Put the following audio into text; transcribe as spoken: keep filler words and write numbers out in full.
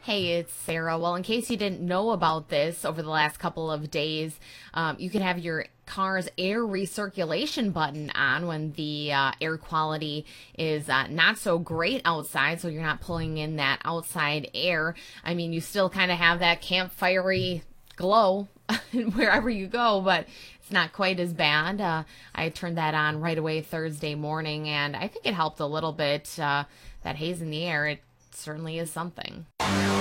Hey, it's Sarah. Well, in case you didn't know about this over the last couple of days, um, you can have your car's air recirculation button on when the uh, air quality is uh, not so great outside, so you're not pulling in that outside air. I mean, you still kind of have that campfirey glow wherever you go, but it's not quite as bad. Uh, I turned that on right away Thursday morning, and I think it helped a little bit. Uh, that haze in the air, it certainly is something.